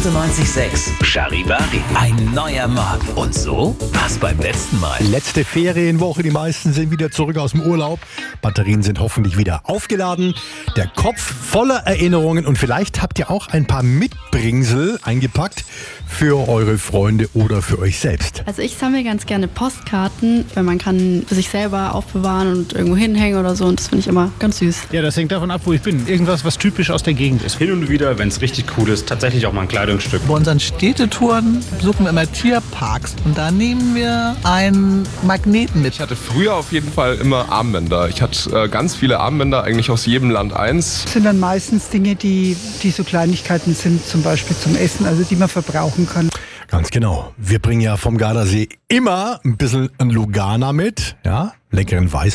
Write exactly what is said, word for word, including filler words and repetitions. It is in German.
achtundneunzig Komma sechs Charivari. Ein neuer Morgen. Und so war's beim letzten Mal. Letzte Ferienwoche, die meisten sind wieder zurück aus dem Urlaub. Batterien sind hoffentlich wieder aufgeladen. Der Kopf voller Erinnerungen und vielleicht habt ihr auch ein paar Mitbringsel eingepackt für eure Freunde oder für euch selbst. Also ich sammle ganz gerne Postkarten, weil man kann für sich selber aufbewahren und irgendwo hinhängen oder so und das finde ich immer ganz süß. Ja, das hängt davon ab, wo ich bin. Irgendwas, was typisch aus der Gegend ist. Hin und wieder, wenn es richtig cool ist, tatsächlich auch mal ein Kleidungsstück. Bei unseren Städtetouren besuchen wir immer Tierparks und da nehmen wir einen Magneten mit. Ich hatte früher auf jeden Fall immer Armbänder. Ich hatte äh, ganz viele Armbänder, eigentlich aus jedem Land eins. Das sind dann meistens Dinge, die, die so Kleinigkeiten sind, zum Beispiel zum Essen, also die man verbrauchen kann. Ganz genau. Wir bringen ja vom Gardasee immer ein bisschen ein Lugana mit, ja, leckeren Weißwein.